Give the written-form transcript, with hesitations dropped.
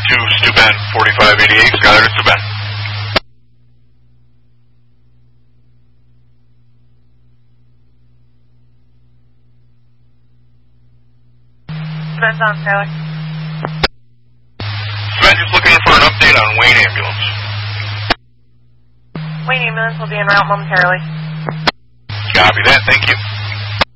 to Steuben 4588. Skyler to Steuben. Steuben's on, Skyler. Steuben, just looking for an update on Wayne Ambulance. Wayne Ambulance will be en route momentarily. Copy that, thank you.